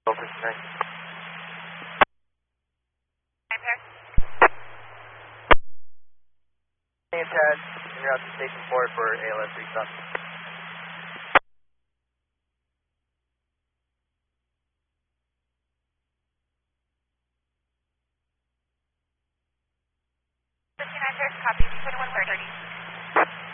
Over tonight. Hey, Chad, you're out to Station 4 for ALS restop. Copy, 21 30.